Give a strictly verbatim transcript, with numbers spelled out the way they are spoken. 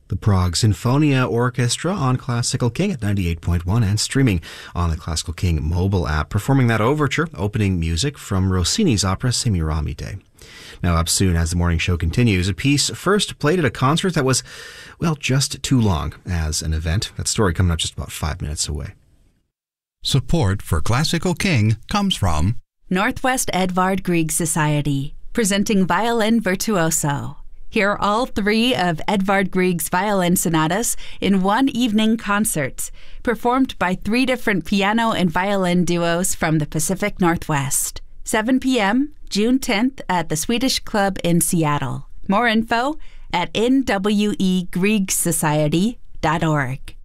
The Prague Sinfonia Orchestra on Classical King at ninety-eight point one and streaming on the Classical King mobile app, performing that overture, opening music from Rossini's opera Semiramide. Now up soon as the morning show continues, a piece first played at a concert that was, well, just too long as an event. That story coming up just about five minutes away. Support for Classical King comes from Northwest Edvard Grieg Society, presenting Violin Virtuoso. Hear all three of Edvard Grieg's violin sonatas in one evening concert, performed by three different piano and violin duos from the Pacific Northwest. seven p.m., June tenth at the Swedish Club in Seattle. More info at n w e grieg society dot org.